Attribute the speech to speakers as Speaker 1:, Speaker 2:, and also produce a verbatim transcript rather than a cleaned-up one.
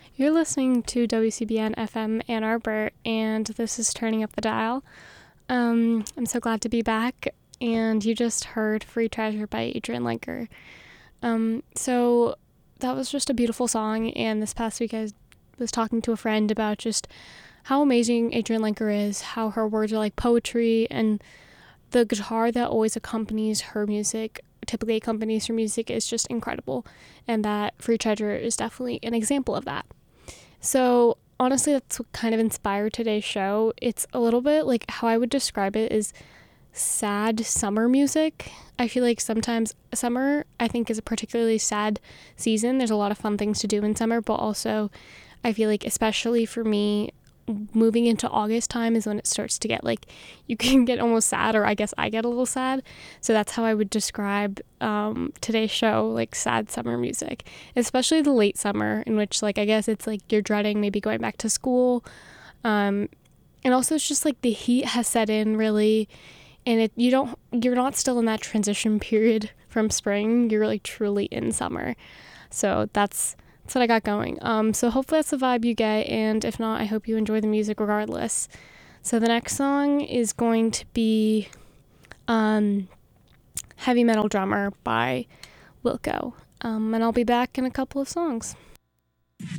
Speaker 1: You're listening to W C B N F M Ann Arbor, and this is Turning Up the Dial. Um, I'm so glad to be back, and you just heard Free Treasure by Adrian Lenker. Um, so that was just a beautiful song, and this past week I was talking to a friend about just how amazing Adrian Lenker is, how her words are like poetry, and the guitar that always accompanies her music, typically accompanies her music, is just incredible, and that Free Treasure is definitely an example of that. So honestly, that's what kind of inspired today's show. It's a little bit like how I would describe it is sad summer music. I feel like sometimes summer, I think, is a particularly sad season. There's a lot of fun things to do in summer, but also I feel like, especially for me, moving into August time is when it starts to get like, you can get almost sad, or I guess I get a little sad. So that's how I would describe um, today's show, like sad summer music, especially the late summer, in which like I guess it's like you're dreading maybe going back to school. Um, and also it's just like the heat has set in really, and it you don't you're not still in that transition period from spring. You're like truly in summer. So that's That's what I got going. Um, so hopefully that's the vibe you get, and if not, I hope you enjoy the music regardless. So the next song is going to be um, Heavy Metal Drummer by Wilco. Um, and I'll be back in a couple of songs.